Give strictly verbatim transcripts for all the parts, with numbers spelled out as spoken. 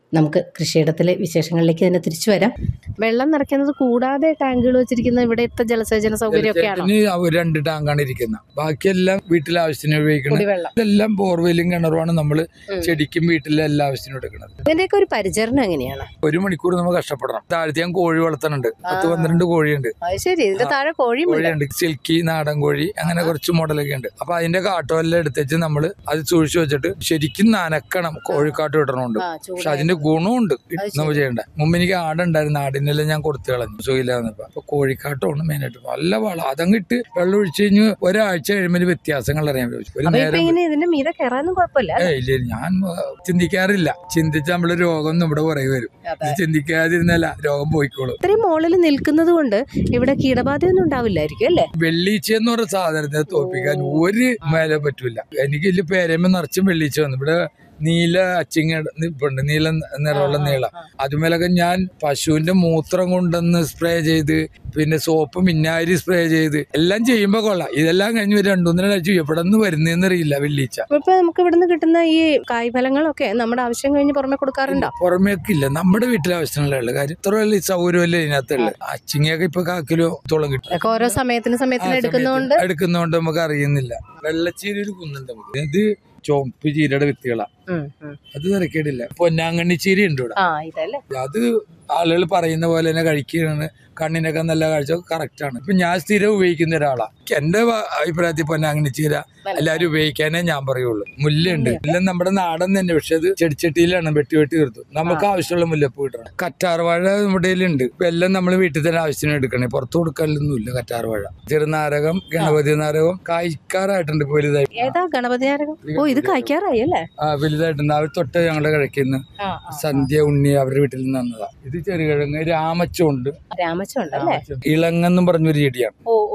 നമുക്ക് കൃഷിയിടത്തിലെ വിശേഷങ്ങളിലേക്ക് തന്നെ തിരിച്ചു വരാം. വെള്ളം നിറയ്ക്കുന്നത് കൂടാതെ ടാങ്കുകൾ വെച്ചിരിക്കുന്ന ഇവിടുത്തെ ജലസേചന സൗകര്യമൊക്കെയാണ്. രണ്ട് ടാങ്കാണ് ഇരിക്കുന്നത്, ബാക്കിയെല്ലാം വീട്ടിലെ ആവശ്യത്തിന് ഉപയോഗിക്കുന്നത്. ഇതെല്ലാം ബോർവെല്ലും കിണറുമാണ് നമ്മൾ ചെടിക്കും വീട്ടിലെ എല്ലാ ആവശ്യത്തിനും എടുക്കുന്നത്. ഇതിന്റെയൊക്കെ ഒരു പരിചരണം എങ്ങനെയാണ്? ഒരു മണിക്കൂർ നമ്മൾ കഷ്ടപ്പെടണം. താഴത്തെ ഞാൻ കോഴി വളർത്തുന്നുണ്ട്, പത്ത് പന്ത്രണ്ട് കോഴിയുണ്ട്. ശരി, ഇതിന്റെ താഴെ കോഴിയുണ്ട്, സിൽക്കി, നാടൻ കോഴി, അങ്ങനെ കുറച്ച് മോഡലൊക്കെ ഉണ്ട്. അപ്പൊ അതിന്റെ കാട്ടുമെല്ലാം എടുത്തേച്ച് നമ്മൾ അത് സൂക്ഷിച്ചു വെച്ചിട്ട് ശരിക്കും നനക്കണം, കോഴിക്കാട്ട് വിടണമുണ്ട്. പക്ഷെ അതിന്റെ ഗുണമുണ്ട് നമ്മൾ ചെയ്യണ്ട. മുമ്പ് എനിക്ക് ആടുണ്ടായിരുന്നു, ആടിനെല്ലാം ഞാൻ കൊടുത്തു കളഞ്ഞു സുഖമില്ലാന്നപ്പോ. അപ്പൊ കോഴിക്കാട്ടമാണ് മെയിനായിട്ട്. നല്ല വളം അതങ്ങിട്ട് വെള്ളം ഒഴിച്ചു കഴിഞ്ഞ് ഒരാഴ്ച കഴിയുമ്പോൾ വ്യത്യാസങ്ങൾ അറിയാൻ പറ്റും. ഒരു നേരം ഇല്ല, ഞാൻ ചിന്തിക്കാറില്ല. ചിന്തിച്ച് നമ്മള് രോഗം നമ്മുടെ പുറകെ വരും. ചിന്തിക്കാതിരുന്നല്ല രോഗം പോയിക്കോളും. ഇത്രയും മുകളിൽ നിൽക്കുന്നത് കൊണ്ട് ഇവിടെ കീടബാധയൊന്നും ഉണ്ടാവില്ലായിരിക്കും അല്ലേ? വെള്ളീച്ച എന്ന് പറഞ്ഞ സാധനത്തെ തോൽപ്പിക്കാൻ ഒരു മേലെ പറ്റൂല. എനിക്ക് ഇതിൽ പേരമ്പ നിറച്ചും വെള്ളീച്ച വന്നു. ഇവിടെ നീല അച്ചിങ്ങ ഇപ്പുണ്ട്, നീല നിറമുള്ള നീള. അതുമേലൊക്കെ ഞാൻ പശുവിന്റെ മൂത്രം കൊണ്ടുവന്ന് സ്പ്രേ ചെയ്ത്, പിന്നെ സോപ്പ് മിന്നാരി സ്പ്രേ ചെയ്ത് എല്ലാം ചെയ്യുമ്പോ കൊള്ളാം. ഇതെല്ലാം കഴിഞ്ഞ് ഒരു രണ്ടുമൂന്നിനെ കഴിച്ചു എവിടെ നിന്ന് വരുന്നറിയില്ല വെള്ളീച്ച. ഇപ്പൊ നമുക്ക് ഇവിടുന്ന് കിട്ടുന്ന ഈ കായ്ഫലങ്ങളൊക്കെ നമ്മുടെ ആവശ്യം കഴിഞ്ഞ് പുറമെ കൊടുക്കാറുണ്ടോ? പുറമേക്ക് ഇല്ല, നമ്മുടെ വീട്ടിലെ ആവശ്യത്തിനുള്ള കാര്യം. ഇത്ര വലിയ സൗകര്യമല്ലേ ഇതിനകത്തുള്ള. അച്ചിങ്ങയൊക്കെ ഇപ്പൊ കാക്കിലോ തോളം കിട്ടും. ഓരോ സമയത്തിന് സമയത്തിന് എടുക്കുന്നോണ്ട് എടുക്കുന്നോണ്ട് നമുക്ക് അറിയുന്നില്ല. വെള്ളച്ചീരി ഒരു കുന്നുണ്ട് നമുക്ക്. ഇത് ചോപ്പ് ചീരയുടെ വിത്തുകളാ, അത് തിരക്കേടില്ല. പൊന്നാങ്കണ്ണി ചീര ഉണ്ട് ഇവിടെ. അത് ആളുകൾ പറയുന്ന പോലെ തന്നെ കഴിക്കുകയാണ്, കണ്ണിനൊക്കെ നല്ല കാഴ്ച കറക്റ്റ് ആണ്. ഇപ്പൊ ഞാൻ സ്ഥിരം ഉപയോഗിക്കുന്ന ഒരാളാ. എന്റെ അഭിപ്രായത്തിൽ പൊന്നാങ്കണ്ണി ചീര എല്ലാവരും ഉപയോഗിക്കാനേ ഞാൻ പറയുള്ളൂ. മുല്ലുണ്ട്, മുല്ല നമ്മുടെ നാടൻ തന്നെ, പക്ഷെ അത് ചെടിച്ചട്ടിയിലാണ് വെട്ടി വെട്ടി തീർത്തു. നമുക്ക് ആവശ്യമുള്ള മുല്ലപ്പൂ കിട്ടണം. കറ്റാർവാഴ നമ്മുടെ ഉണ്ട്. ഇപ്പൊ എല്ലാം നമ്മൾ വീട്ടിൽ തന്നെ ആവശ്യത്തിന് എടുക്കണേ, പുറത്തു കൊടുക്കാനൊന്നുമില്ല. കറ്റാർവാഴ, ചെറുനാരകം, ഗണപതി നാരകം കായ്ക്കാറായിട്ടുണ്ട് ഇപ്പൊ വലുതായി. ഏതാ ഗണപതി നാരകം? ഓ, ഇത് കായ്ക്കാറായി അല്ലേ? ആ, വലുതായിട്ടുണ്ട്. അവർ തൊട്ട് ഞങ്ങളുടെ കഴിക്കുന്ന സന്ധ്യ ഉണ്ണി അവരുടെ വീട്ടിൽ നിന്ന് തന്നതാ. ഇത് ചെറുകിഴങ്ങ്, രാമച്ചം ഉണ്ട്. ഇളങ്ങെന്നും പറഞ്ഞൊരു ചെടിയാണ്.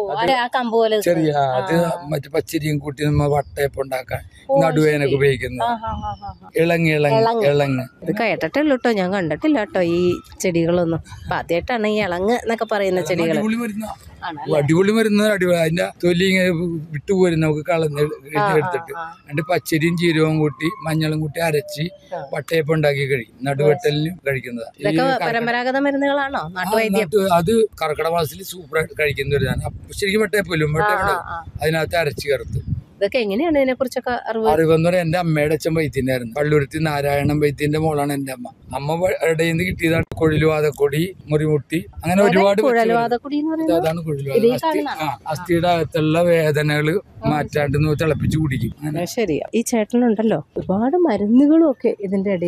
ചെറിയ അത് മറ്റു പച്ചരിയും കൂട്ടി നമ്മ വട്ടയപ്പം ഉണ്ടാക്കാൻ നടുവേനൊക്കെ ഉപയോഗിക്കുന്നത്. ഇളങ്ങ് ഇളങ്ങ് ഇളങ്ങ് ഇത് കേട്ടിട്ടുള്ളൂ കേട്ടോ, ഞാൻ കണ്ടിട്ടില്ല കേട്ടോ ഈ ചെടികളൊന്നും. ആദ്യമായിട്ടാണ് ഈ ഇളങ്ങ് എന്നൊക്കെ പറയുന്ന ചെടികൾ. അടിപൊളി മരുന്ന്, അടിപൊളി. അതിന്റെ തൊലി ഇങ്ങനെ വിട്ടുപോരും നമുക്ക് കളഞ്ഞ് എടുത്തിട്ട്. അതിന്റെ പച്ചരിയും ജീരകവും കൂട്ടി മഞ്ഞളും കൂട്ടി അരച്ച് വട്ടയപ്പം ഉണ്ടാക്കി കഴിക്കും. നടുവെട്ടലിന് കഴിക്കുന്നതാണ്. പരമ്പരാഗത മരുന്നുകളാണോ? അത് കർക്കിടക മാസത്തിൽ സൂപ്പറായിട്ട് കഴിക്കുന്ന ഒരു സാധനം. ശരിക്കും വട്ടയപ്പല്ലും വട്ടയപ്പം അതിനകത്ത് അരച്ച് ചേർത്ത്. ഇതൊക്കെ എങ്ങനെയാണ് ഇതിനെ കുറിച്ചൊക്കെ അറിവെന്ന് പറയാൻ എന്റെ അമ്മയുടെ അച്ഛൻ വൈദ്യന്റെ ആയിരുന്നു. പള്ളുരുത്തി നാരായണൻ വൈദ്യന്റെ മോളാണ് എന്റെ അമ്മ. അമ്മ ഇടയിൽ നിന്ന് കിട്ടിയതാണ് കുഴലുവാതക്കൊടി, മുറിമുട്ടി, അങ്ങനെ ഒരുപാട്. അതാണ് കുഴലുവാത. അസ്ഥിയുടെ അകത്തുള്ള വേദനകള് മാറ്റാണ്ട് തിളപ്പിച്ച് കുടിക്കും. ശരി. ഈ ചേട്ടനുണ്ടല്ലോ ഒരുപാട് മരുന്നുകളും ഒക്കെ ഇതിന്റെ ഇടയിൽ